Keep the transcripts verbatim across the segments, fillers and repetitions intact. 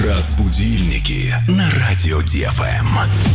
Разбудильники на радио Ди Эф Эм.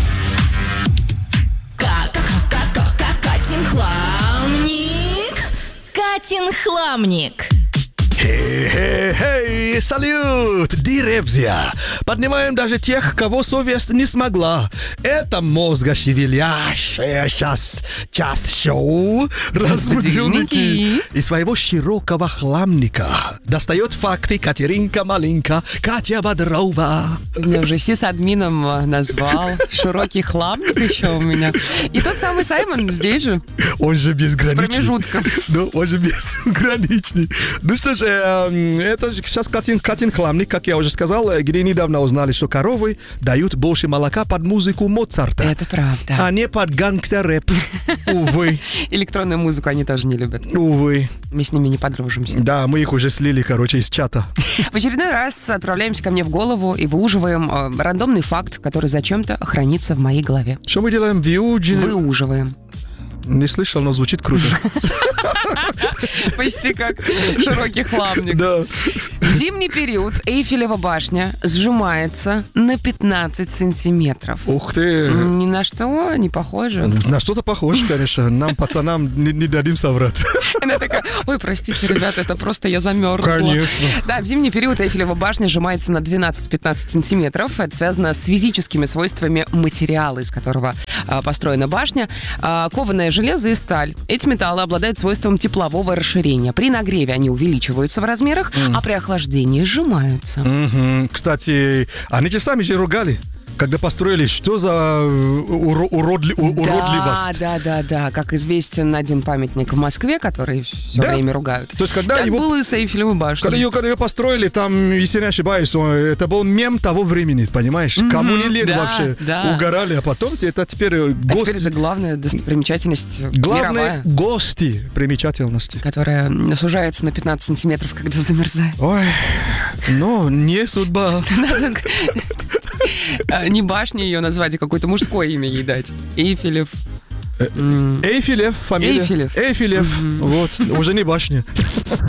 Катин хламник. Катин хламник. Хей-хей-хей, салют, деревья! Поднимаем даже тех, кого совесть не смогла. Это мозгошевелящая часть, часть шоу «Разбудильники» из своего широкого хламника. Достает факты Катеринка Малинка, Катя Бодрова. Меня уже сисадмином назвал. Широкий хламник еще у меня. И тот самый Саймон здесь же. Он же безграничный. С промежутком. Ну, он же безграничный. Ну что ж, это сейчас Катин, Катин хламник, как я уже сказал, где недавно узнали, что коровы дают больше молока под музыку Моцарта. Это правда. А не под гангстер-рэп. Увы. Электронную музыку они тоже не любят. Увы. Мы с ними не подружимся. Да, мы их уже слили, короче, из чата. В очередной раз отправляемся ко мне в голову и выуживаем э, рандомный факт, который зачем-то хранится в моей голове. Что мы делаем? Выуживаем. Выуживаем. Не слышал, но звучит круто. Почти как широкий хламник. Да. В зимний период Эйфелева башня сжимается на пятнадцать сантиметров. Ух ты. Ни на что не похоже. На что-то похоже, конечно. Нам, пацанам, не, не дадим соврать. Она такая: ой, простите, ребята, это просто я замерзла. Конечно. Да, в зимний период Эйфелева башня сжимается на двенадцать-пятнадцать сантиметров. Это связано с физическими свойствами материала, из которого а, построена башня. А, кованое железо и сталь. Эти металлы обладают свойством теплового расширения. При нагреве они увеличиваются в размерах, mm. а при охлаждении сжимаются. Mm-hmm. Кстати, они же сами же ругали, когда построили, что за уро- уродли- да, уродливость. Да, да, да. Как известен один памятник в Москве, который все да? время ругают. То есть, когда так его... было и с Эйфелевой башней. Когда ее, когда ее построили, там, если я не ошибаюсь, это был мем того времени, понимаешь? Mm-hmm, Кому не лень да, вообще да. угорали, а потом это теперь гости. А теперь это главная достопримечательность Главные мировая. Гости примечательности. Которая сужается на пятнадцать сантиметров, когда замерзает. Ой, но не судьба. Не башня ее назвать, а какое-то мужское имя ей дать. Эйфелев. Эйфелев, фамилия. Эйфелев. Эйфелев. Вот, уже не башня.